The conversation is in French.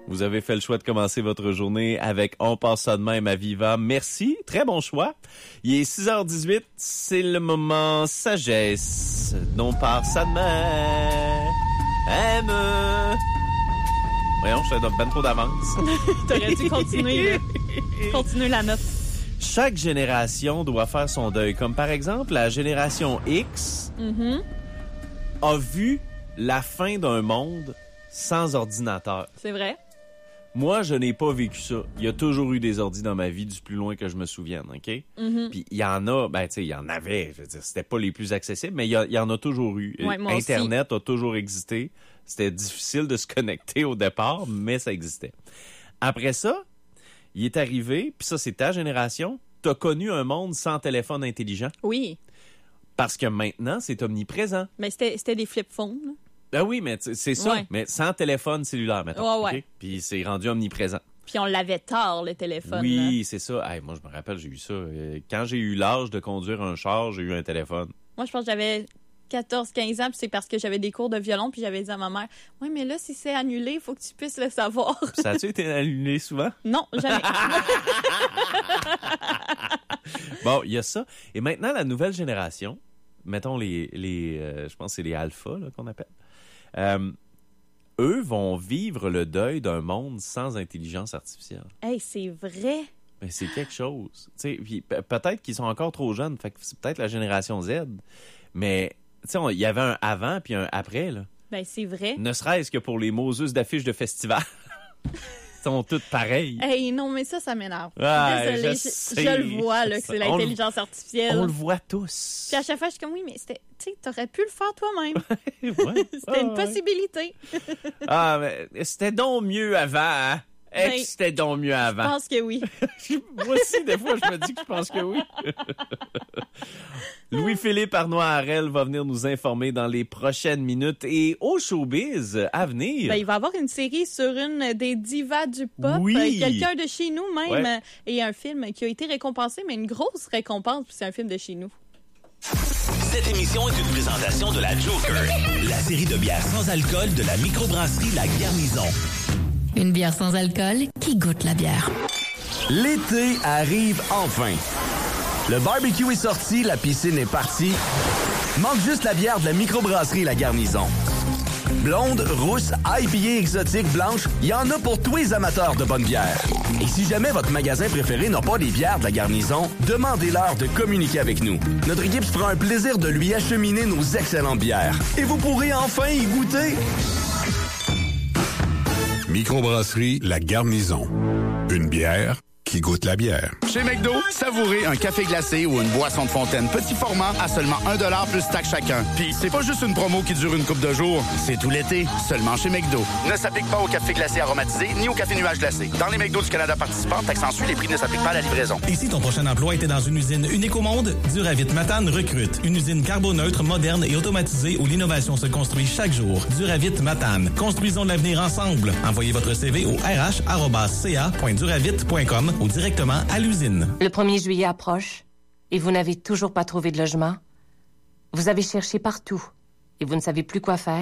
Vous avez fait le choix de commencer votre journée avec On passe ça de même à Viva. Merci, très bon choix. Il est 6h18, c'est le moment sagesse. On passe ça de même. Voyons, je te donne ben trop d'avance. T'aurais dû continuer la note. Chaque génération doit faire son deuil. Comme par exemple, la génération X a vu la fin d'un monde sans ordinateur. C'est vrai. Moi, je n'ai pas vécu ça. Il y a toujours eu des ordis dans ma vie, du plus loin que je me souvienne, OK? Puis il y en a, ben tu sais, il y en avait, je veux dire, c'était pas les plus accessibles, mais il y en a toujours eu. Ouais, moi Internet aussi. a toujours existé. C'était difficile de se connecter au départ, mais ça existait. Après ça, il est arrivé, puis ça, c'est ta génération, t'as connu un monde sans téléphone intelligent. Oui. Parce que maintenant, c'est omniprésent. Mais c'était des flip phones. Là. Ah oui, mais c'est ça. Ouais. Mais sans téléphone cellulaire, mettons. Ouais. OK? Puis c'est rendu omniprésent. Puis on l'avait tard, le téléphone. Oui, là. c'est ça. Hey, moi, je me rappelle, j'ai eu ça. Quand j'ai eu l'âge de conduire un char, j'ai eu un téléphone. Moi, je pense que j'avais 14-15 ans, puis c'est parce que j'avais des cours de violon, puis j'avais dit à ma mère, « Ouais, mais là, si c'est annulé, il faut que tu puisses le savoir. » Puis ça a-tu été annulé souvent? Non, jamais. Bon, il y a ça. Et maintenant, la nouvelle génération, mettons je pense que c'est les alphas là, qu'on appelle, eux vont vivre le deuil d'un monde sans intelligence artificielle. Hey, c'est vrai. Mais c'est quelque chose. Tu sais, puis peut-être qu'ils sont encore trop jeunes, fait que c'est peut-être la génération Z, mais tu sais, il y avait un avant puis un après, là. Ben, c'est vrai. Ne serait-ce que pour les Moses d'affiches de festival. Ils sont toutes pareilles. Hey, non, mais ça m'énerve. Ah, Désolée, je le vois, là, que c'est l'intelligence artificielle. On le voit tous. Puis à chaque fois, je suis comme, oui, mais tu sais, t'aurais pu le faire toi-même. Ouais. C'était une possibilité. Ah, mais c'était donc mieux avant, hein? C'était donc mieux avant. Je pense que oui. Moi aussi, des fois, je me dis que je pense que oui. Louis-Philippe Arnois-Harel va venir nous informer dans les prochaines minutes. Et au showbiz, à venir... Ben, il va y avoir une série sur une des divas du pop. Oui. Quelqu'un de chez nous même. Ouais. Et un film qui a été récompensé, mais une grosse récompense, puis c'est un film de chez nous. Cette émission est une présentation de la Joker, la série de bières sans alcool de la microbrasserie La Garnison. Une bière sans alcool qui goûte la bière. L'été arrive enfin. Le barbecue est sorti, la piscine est partie. Manque juste la bière de la microbrasserie La Garnison. Blonde, rousse, IPA exotique, blanche, il y en a pour tous les amateurs de bonne bière. Et si jamais votre magasin préféré n'a pas des bières de La Garnison, demandez-leur de communiquer avec nous. Notre équipe se fera un plaisir de lui acheminer nos excellentes bières. Et vous pourrez enfin y goûter. Microbrasserie La Garnison. Une bière qui goûte la bière. Chez McDo, savourez un café glacé ou une boisson de fontaine petit format à seulement 1$ plus taxe chacun. Puis c'est pas juste une promo qui dure une couple de jours, c'est tout l'été, seulement chez McDo. Ne s'applique pas au café glacé aromatisé ni au café nuage glacé. Dans les McDo du Canada participants, taxe en suit, les prix ne s'appliquent pas à la livraison. Et si ton prochain emploi était dans une usine Unicomonde, Duravit Matane recrute. Une usine carboneutre, moderne et automatisée où l'innovation se construit chaque jour. Duravit Matane. Construisons l'avenir ensemble. Envoyez votre CV au rh@ca.duravit.com ou directement à l'usine. Le 1er juillet approche et vous n'avez toujours pas trouvé de logement. Vous avez cherché partout et vous ne savez plus quoi faire.